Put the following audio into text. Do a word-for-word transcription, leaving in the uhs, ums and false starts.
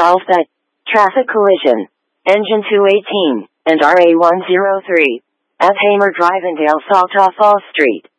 Carlsbad. Traffic collision. Engine two eighteen and R A one oh three. At Hamer Drive in Dale Salta Falls Street.